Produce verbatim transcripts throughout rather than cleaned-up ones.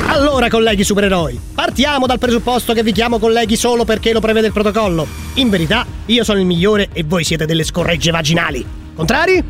Allora, colleghi supereroi, partiamo dal presupposto che vi chiamo colleghi solo perché lo prevede il protocollo. In verità, io sono il migliore e voi siete delle scorregge vaginali. Contrari?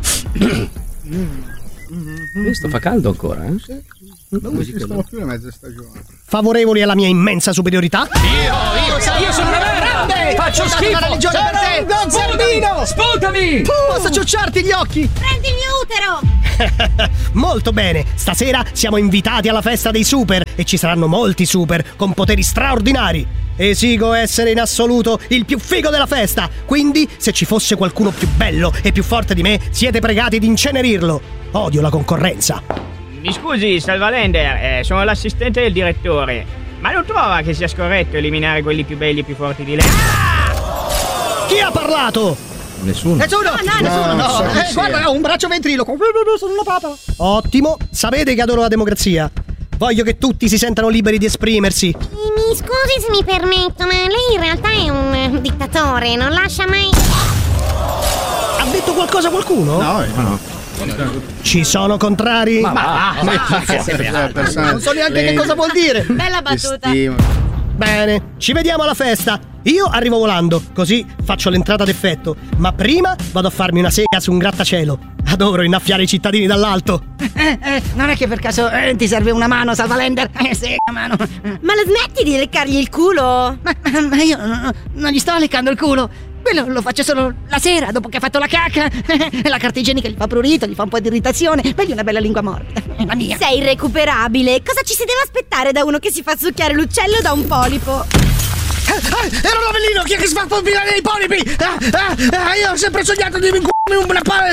Questo fa caldo ancora, eh? Sì. Non esistono più le mezze stagioni. Favorevoli alla mia immensa superiorità? Io, io, io sono una grande! Faccio schifo! Una religione per te! Non zerbino! Sputami! Posso ciucciarti gli occhi? Prendi il mio utero! Molto bene, stasera siamo invitati alla festa dei super e ci saranno molti super con poteri straordinari. Esigo essere in assoluto il più figo della festa, quindi se ci fosse qualcuno più bello e più forte di me, siete pregati di incenerirlo. Odio la concorrenza. Mi scusi, Salvalender, eh, sono l'assistente del direttore, ma non trova che sia scorretto eliminare quelli più belli e più forti di lei? Ah! Chi ha parlato? Nessuno. Nessuno! No, no, nessuno, no! no, Eh, sì. guarda, ha un braccio ventriloquo! Sono una papa! Ottimo, sapete che adoro la democrazia. Voglio che tutti si sentano liberi di esprimersi. Mi scusi se mi permetto, ma lei in realtà è un eh, dittatore, non lascia mai... Ha detto qualcosa qualcuno? No, no. Ci sono contrari? Ma va, ma Non so neanche che cosa vuol dire! Bella battuta. Bene, ci vediamo alla festa. Io arrivo volando, così faccio l'entrata d'effetto. Ma prima vado a farmi una sega su un grattacielo. Adoro innaffiare i cittadini dall'alto. Eh, eh, non è che per caso eh, ti serve una mano, Salvalender? Eh, sì, una mano. Ma la smetti di leccargli il culo? Ma, ma io no, non gli sto leccando il culo. Quello lo faccio solo la sera, dopo che ha fatto la cacca. La carta igienica gli fa prurito, gli fa un po' di irritazione. Meglio una bella lingua morbida. La mia. Sei irrecuperabile. Cosa ci si deve aspettare da uno che si fa succhiare l'uccello da un polipo? Ah, ah, era un novellino, chi è che si fa pompilare nei polipi? Ah, ah, ah, io ho sempre sognato di incularmi una palla.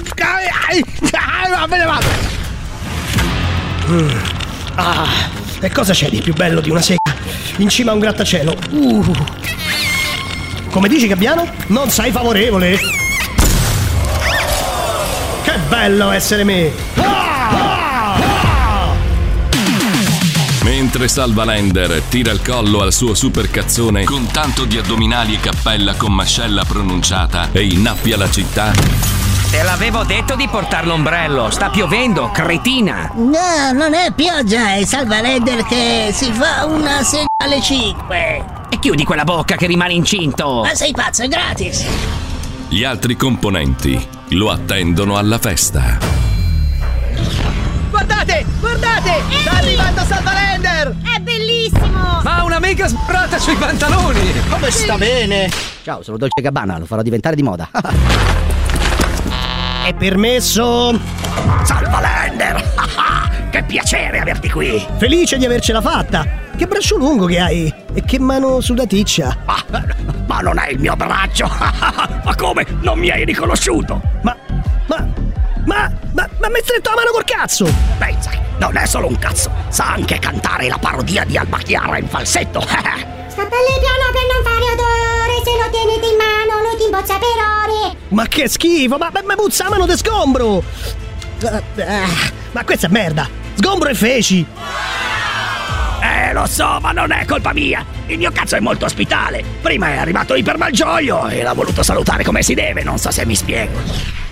Ah, me ne vado. Mm. Ah, e cosa c'è di più bello di una sega in cima a un grattacielo? Uh. Come dici, Gabbiano? Non sei favorevole? Che bello essere me! Ah, ah, ah. Mentre Salvalender tira il collo al suo supercazzone con tanto di addominali e cappella con mascella pronunciata e innappia la città. Te l'avevo detto di portare l'ombrello, sta piovendo, cretina! No, non è pioggia, è Salvalender che si fa una sega alle cinque. E chiudi quella bocca che rimane incinto! Ma sei pazzo, è gratis! Gli altri componenti lo attendono alla festa. Guardate, guardate! Ehi! Sta arrivando Salvalender! È bellissimo! Ma una mega sbrata sui pantaloni! Come sta bene? Ciao, sono Dolce Gabbana, lo farò diventare di moda. È permesso? Salvalender! Che piacere averti qui! Felice di avercela fatta! Che braccio lungo che hai! E che mano sudaticcia! Ma, ma non è il mio braccio! Ma come? Non mi hai riconosciuto? Ma... ma... ma... ma... ma mi hai stretto la mano col cazzo! Pensa, non è solo un cazzo, sa anche cantare la parodia di Alba Chiara in falsetto! Scappelle piano per non fare odore, se lo tenete in mano lui ti imboccia per ore! Ma che schifo! Ma, ma, ma puzza la mano di sgombro! Ah, ma questa è merda! Sgombro e feci! Eh, lo so, ma non è colpa mia! Il mio cazzo è molto ospitale! Prima è arrivato Iper Malgioglio e l'ha voluto salutare come si deve, non so se mi spiego.